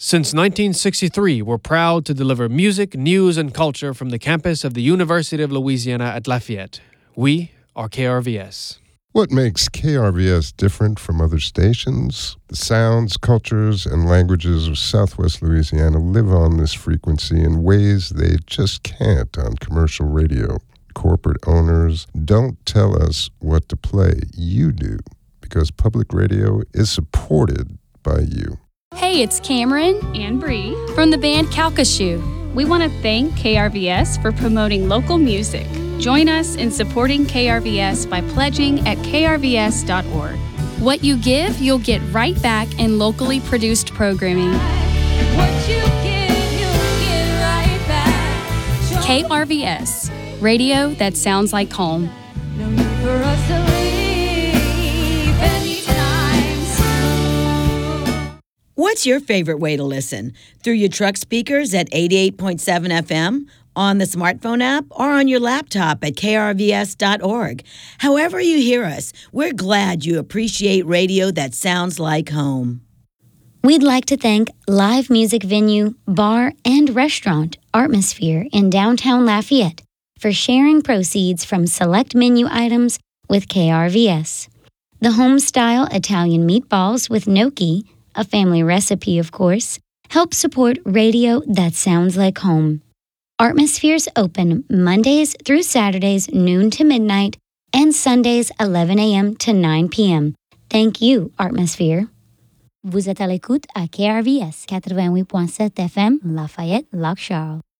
Since 1963, we're proud to deliver music, news, and culture from the campus of the University of Louisiana at Lafayette. We are KRVS. What makes KRVS different from other stations? The sounds, cultures, and languages of Southwest Louisiana live on this frequency in ways they just can't on commercial radio. Corporate owners don't tell us what to play. You do, because public radio is supported by you. Hey, it's Cameron and Bree from the band Calcasieu. We want to thank KRVS for promoting local music. Join us in supporting KRVS by pledging at krvs.org. What you give, you'll get right back in locally produced programming. What you give, you'll get right back. KRVS, radio that sounds like home. No need for us to leave anytime soon. What's your favorite way to listen? Through your truck speakers at 88.7 FM? On the smartphone app, or on your laptop at krvs.org. However you hear us, we're glad you appreciate radio that sounds like home. We'd like to thank live music venue, bar, and restaurant Artmosphere in downtown Lafayette for sharing proceeds from select menu items with KRVS. The home-style Italian meatballs with gnocchi, a family recipe of course, help support radio that sounds like home. Artmosphere's open Mondays through Saturdays noon to midnight and Sundays 11 a.m. to 9 p.m. Thank you, Artmosphere. Vous êtes à l'écoute à KRVS 88.7 FM Lafayette, Lac Charles.